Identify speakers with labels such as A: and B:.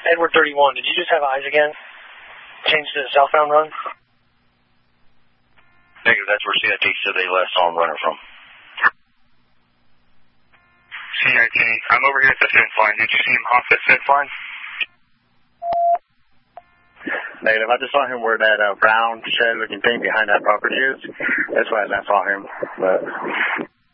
A: Edward 31, did you just have eyes again? Changed to the southbound run?
B: Negative, that's where CIT said they last saw him running from.
C: CIT, I'm over here at the fence line. Did you see him off the fence line?
D: Negative, I just saw him where that brown shed looking thing behind that property is. That's why I saw him, but...